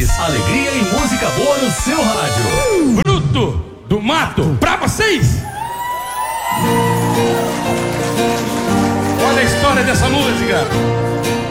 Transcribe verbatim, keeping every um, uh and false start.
Menezes, alegria e música boa no seu rádio. Bruto do mato, pra vocês. Olha a história dessa música.